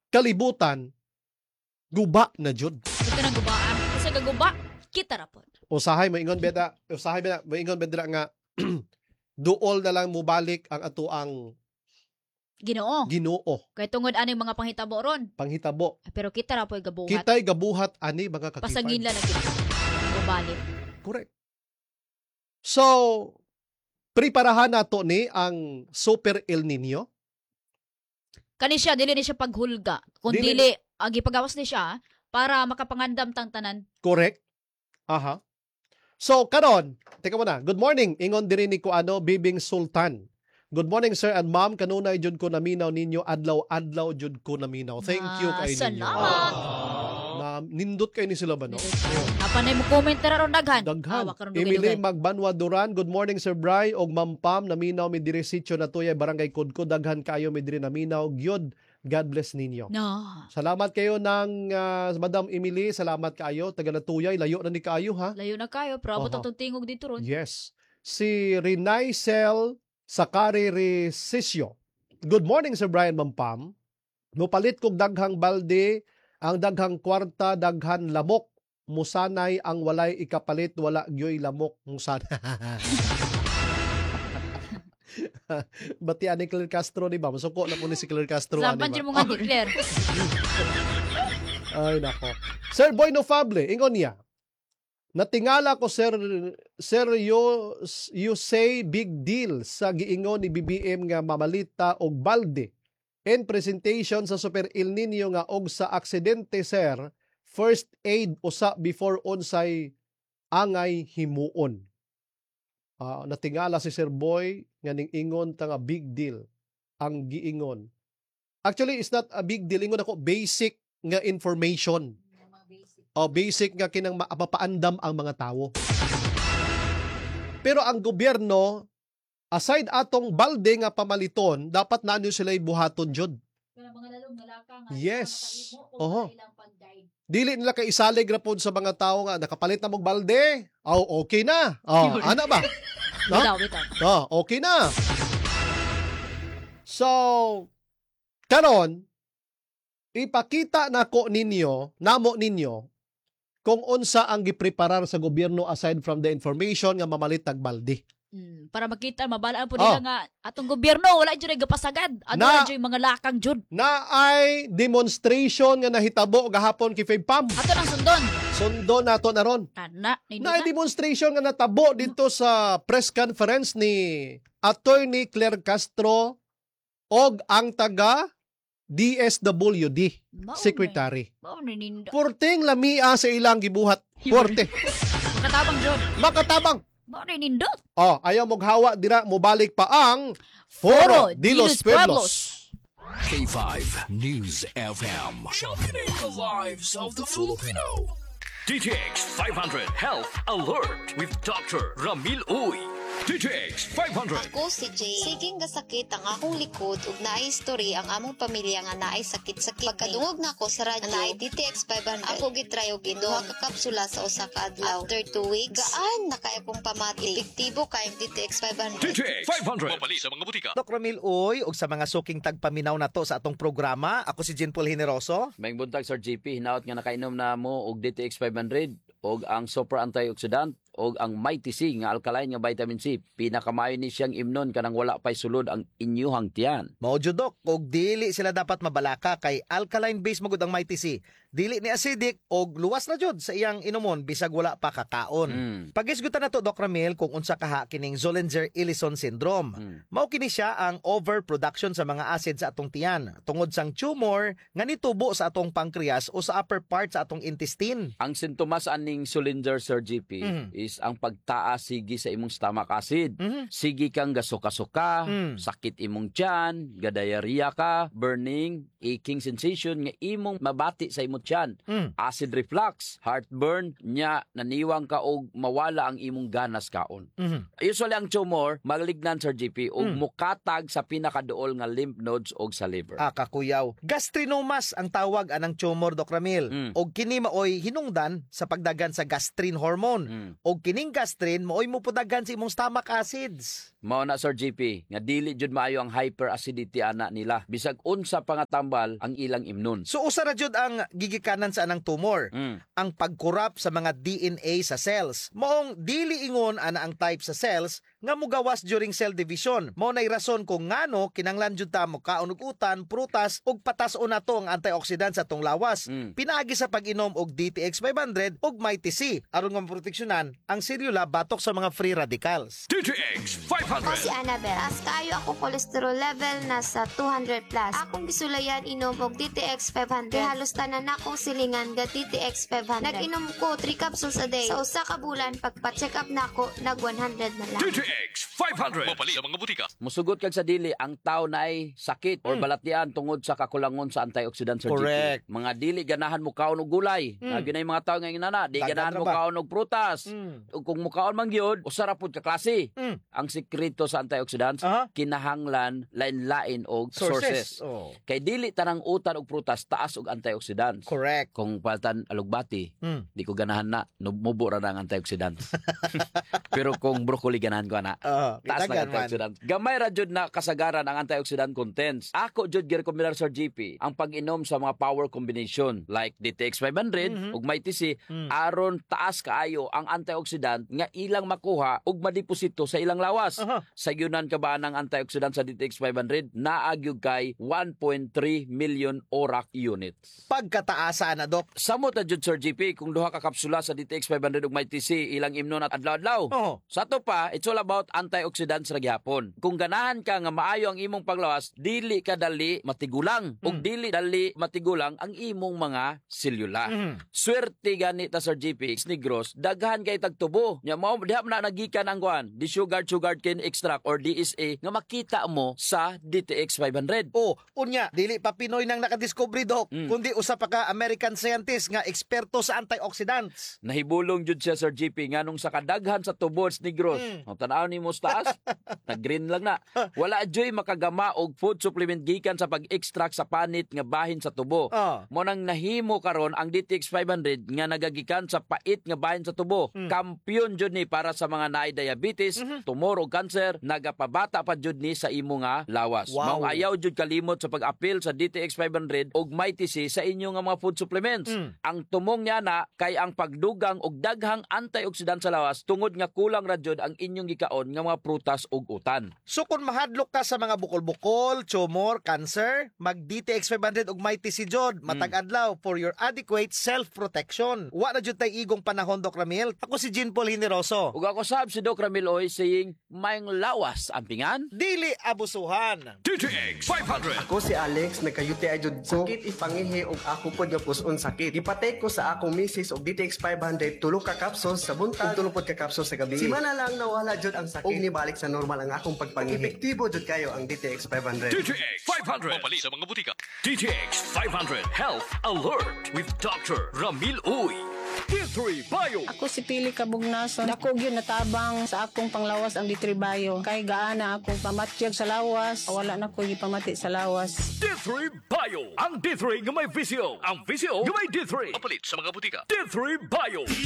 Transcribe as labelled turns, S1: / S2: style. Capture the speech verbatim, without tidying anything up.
S1: kalibutan guba na jud.
S2: Ito na gubaan. Kasi gaguba, kita ra pod.
S1: Usahay maingon beda, usahay beda, maingon beda nga duol na lang mubalik ang atuang
S2: Ginoo.
S1: Ginoo.
S2: Kay tungod ani mga panghitabo ron.
S1: Panghitabo.
S2: Pero kita ra pod gabuhat.
S1: Kitay gabuhat ani mga kakipay.
S2: Pasagin lang na kita. Gubalik.
S1: Correct. So, preparahan nato ni ang Super El Nino.
S2: Kani siya dili ni siya paghulga. Kung
S1: Dili-
S2: dili, ang gipagawas ni siya para makapangandam tang tanan.
S1: Correct. Aha. So, karon, teka muna. Good morning. Ingon diri ni ko ano, Bibing Sultan. Good morning, sir and ma'am. Kanunay jud ko naminaw ninyo. Adlaw-adlaw jud ko naminaw. Thank you
S2: Ah,
S1: kay ninyo.
S2: salamat.
S1: Na, nindot kay ni sila ba, no?
S2: Napanay mo comment na ron daghan.
S1: Daghan.
S2: Awa karon
S1: Emily
S2: dugay-dugay.
S1: Magbanwa Duran. Good morning, Sir Bry. Og Ma'am Pam. Naminaw mi diri sitio na tuyay barangay Kudko. Daghan kayo mi diri naminaw. Gyud. God bless ninyo.
S2: No.
S1: Salamat kayo ng ah, Madam Emily. Salamat kayo. Taga na tuyay. Layo na ni kayo, ha?
S2: Layo na kayo, pero abot
S1: Oho.
S2: atong tingog dito ron.
S1: Yes. Si Rinaisel Sakari Resisio. Good morning, Sir Brian Mampam. Mupalit kog daghang balde, ang daghang kwarta, daghan lamok. Musanay ang walay ikapalit, wala gyoy lamok. Musanay. Bati ani Claire Castro, di ba? Masuko na po ni si Claire Castro.
S2: Sampan
S1: di
S2: dyan
S1: ba?
S2: mo nga declare.
S1: Ay, nako. Sir Boy Nofable, ingon niya. Natingala ko, sir, sir, you, you say big deal sa giingon ni B B M nga mamalita og balde. In presentation sa Super El Nino nga og sa aksidente, sir, first aid usa before unsay angay himuon. Ah, natingala si Sir Boy nga ning ingon ta nga big deal ang giingon. Actually, it's not a big deal. Ingon ako basic nga information. O basic nga kinang ma- mapaandam ang mga tao. Pero ang gobyerno, aside atong balde nga pamaliton, dapat na nyo sila'y buhaton jud. Yes. Oho. Dili nila kay isalig ra pod sa mga tao nga nakapalit na mong balde. Oh, okay na. Oh, ana ba? No?
S2: Bitaw, bitaw.
S1: Oh, okay na. So, karon ipakita nako ninyo, namo ninyo kung unsa ang gipreparar sa gobyerno aside from the information nga mamalit tag balde.
S2: Mm, para makita, mabalaan po
S1: Oh.
S2: nila nga atong gobyerno, wala dyan ay gapasagad. Ano
S1: Na-
S2: na dyan yung mga lakang jud.
S1: Na ay demonstration nga nahitabo gahapon kay Febpam.
S2: Ato nang sundon.
S1: Sundo nato na ron.
S2: Tana,
S1: Na ay
S2: nindot na.
S1: demonstration nga natabo dito sa press conference ni Attorney Claire Castro og ang taga D S W D
S2: Mao
S1: secretary.
S2: na- Mao na nindot.
S1: Porteng lamia sa ilang gibuhat. Porte.
S2: Makatabang jud.
S1: Makatabang.
S2: Mao na nindot.
S1: Oh, ayaw moghawa dira mobalik pa ang Foro de los Pueblos.
S3: K five News F M. Championing the lives of the Filipino. D T X five hundred Health Alert with Doctor Ramil Uy. D T X five hundred.
S4: Ako si Jay. Siging gasakit ang akong likod ug naay history ang among pamilya nga naay sakit-sakit. Pagkadungog na ako sa radyo, naay D T X five hundred. Ako gitry og duha ka kapsula sa usa ka adlaw. After two weeks, gaan na kay akong pamati. Epektibo kay ang D T X five hundred.
S3: D T X five hundred. Mapali sa mga butika.
S5: Dok Ramil Uy, ug sa mga suking tagpaminaw na to sa atong programa, ako si Jean Paul Generoso.
S6: May buntag Sir J P, hinaot nga nakainom na mo og D T X five hundred og ang super antioxidant og ang Mighty C nga alkaline nga vitamin C. Pinakamayo ni siyang imnon kanang wala pay sulod ang inyuhang tiyan.
S5: Mao jud dok, og dili sila dapat mabalaka kay alkaline base magud ang Mighty C. Dili ni acidic og luwas na jud sa iyang inumon bisag wala pa kakaon.
S6: Mm.
S5: Pagisgutan nato Dok Ramil kung unsa kaha kining Zollinger-Ellison syndrome.
S6: Mm.
S5: Mao kini siya ang overproduction sa mga acid sa atong tiyan tungod sang tumor nga nitubo sa atong pancreas o sa upper part sa atong intestine.
S6: Ang sintomas aning Zollinger Sir J P
S5: Mhm.
S6: is ang pagtaas sige sa imong stomach acid.
S5: Mhm.
S6: Sige kang gasuka-suka,
S5: Mm.
S6: sakit imong tiyan, gadayarya ka, burning, aching sensation nga imong mabati sa imong tiyan.
S5: Mm.
S6: Acid reflux, heartburn, nya naniwang ka og mawala ang imong ganas kaon.
S5: Mhm.
S6: Usually ang tumor malignan Sir J P og
S5: Mm.
S6: mukatag sa pinakaduol nga lymph nodes og sa liver.
S5: Ah, kakuyaw. Gastrinomas ang tawag anang tumor, Dok Ramil.
S6: Mm.
S5: Og kini maoy hinungdan sa pagdagan sa gastrin hormone
S6: Mm.
S5: o og kining gastrin mooy mupudagan sa imong stomach acids.
S6: Mao na Sir G P nga dili jud maayo ang hyperacidity ana nila bisag unsa pa nga tambal ang ilang imnon.
S5: So usa ra jud ang gigikanan sa anang tumor,
S6: Mm.
S5: ang pagkurap sa mga D N A sa cells. Maong dili ingon ana ang type sa cells nga mugawas during cell division. Mao nay rason kung ngano kinanglan jud ta mo kaon og utan, prutas ug patas-on nato ang antioxidant sa tong lawas.
S6: Mm.
S5: Pinaagi sa pag-inom og D T X five hundred ug Mighty C aron nga maproteksyonan ang selula batok sa mga free radicals.
S3: D T X five
S4: Ako
S3: hundred.
S4: si Annabel. As kayo ako cholesterol level nasa two hundred plus. Akong gisulayan inom og D T X five hundred. Kay halos tanan akong silingan ga D T X five hundred. Nag-inom ko three capsules a day. Sa usa ka bulan pagpa-check up nako nag one hundred na lang.
S3: D T X five hundred. Mapalit sa mga butika.
S6: Musugot kag sa dili ang tao na ay sakit or balatian tungod sa kakulangon sa antioxidant Sir G P.
S5: Correct.
S6: Mga dili ganahan mo kaon og gulay.
S5: Mm.
S6: Lagi na yung mga tao nga inana, di
S5: Dagdag
S6: ganahan
S5: ra
S6: mo
S5: ba?
S6: kaon og prutas.
S5: Mm.
S6: Ug kung mo kaon man gyud, usara pud ka klase.
S5: Mm.
S6: Ang sekreto sa antioxidants
S5: Aha.
S6: kinahanglan lain-lain og sources.
S5: Sources. Oh.
S6: Kay dili tanang utan og prutas taas og antioxidants.
S5: Correct.
S6: Kung paltan alugbati,
S5: Mm.
S6: di ko ganahan na, mubo ra na ang antioxidants. Pero kung broccoli ganahan ko na,
S5: Oh,
S6: taas
S5: kitagan
S6: lang antioxidant. Gamay ra jud na kasagaran ang antioxidant contents. Ako jud gi-recommendar Sir G P ang pag-inom sa mga power combination like D T X five hundred
S5: Mhm.
S6: ug Mighty C
S5: Mm.
S6: aron taas kaayo ang antioxidant nga ilang makuha ug madeposito sa ilang lawas.
S5: Aha.
S6: Sa yunan ka ba ng antioxidant sa D T X five hundred naagyog kay one point three million ORAC units.
S5: Pagkataasa na dok.
S6: Samot na jud Sir G P kung duha ka kapsula sa D T X five hundred ug Mighty C ilang imnon at adlaw-adlaw.
S5: Oh.
S6: Sa to pa, it's all about antioxidants ra gyapon. Kung ganahan ka nga maayo ang imong panglawas, dili ka dali matigulang ug
S5: Mm.
S6: dili dali matigulang ang imong mga selula.
S5: Mhm.
S6: Swerte gani ta Sir G P Negros, daghan kay tagtubo. Nya mao diha na nagikan ang kuan, di sugar sugar cane extract or D S A nga makita mo sa D T X five hundred.
S5: Oh, unya, dili pa Pinoy nang nakadiscovery dok,
S6: Mm.
S5: kundi usa pa ka American scientist nga eksperto sa antioxidants.
S6: Nahibulong jud siya Sir G P nganong sa kadaghan sa tubods Negros.
S5: Mm.
S6: Ang tanaw ni mo sa taas, nag-green lang na. Wala joy makagama og food supplement gikan sa pag-extract sa panit nga bahin sa tubo.
S5: Oh.
S6: Mo nang nahimo karon ang D T X five hundred nga nagagikan sa pait nga bahin sa tubo.
S5: Mm.
S6: Kampiyon jud ni para sa mga naay diabetes,
S5: Mhm.
S6: tumor ug cancer, nagapabata pa jud ni sa imo nga lawas.
S5: Wow.
S6: Mao ayaw jud kalimot sa pag-apil sa D T X five hundred ug Mighty C sa inyo nga mga food supplements.
S5: Mm.
S6: Ang tumong niya na kay ang pagdugang og daghang antioxidant sa lawas tungod nga kulang ra jud ang inyong gikaon nga mga prutas ug utan.
S5: So kung mahadlok ka sa mga bukol-bukol, tumor, cancer, mag D T X five hundred ug Mighty C jod matag adlaw for your adequate self-protection. Wa na jud tay igong panahon Doc Ramil. Ako si Jean Paul Generoso.
S6: Ug ako sab si Doc Ramil Oy saying mayong lawas ang pingan.
S5: Dili abusuhan.
S3: D T X five hundred.
S7: Ako si Alex, nagka-U T I jud ko. Sakit ipangihi og ako pod nga puson sakit. Ipatay ko sa akong misis og D T X five hundred tulo ka capsules sa buntag ug tulo pod ka capsules sa gabi. Simana lang nawala jud ang sakit. Og nibalik sa normal ang akong pagpangihi. Epektibo jud kayo ang D T X five hundred.
S3: D T X five hundred. Mapalit sa mga butika. D T X five hundred Health Alert with Doctor Ramil Uy. D three Bio.
S8: Ako si Pili Kabugnason. Dako gyud natabang sa akong panglawas ang Ditribayo. Kay gaana akong pamatyag sa lawas. Wala na ko gipamati sa lawas.
S3: D three Bio. Ang D three nga may visio. Ang visio nga may D three. Mapalit sa mga butika. D three Bio.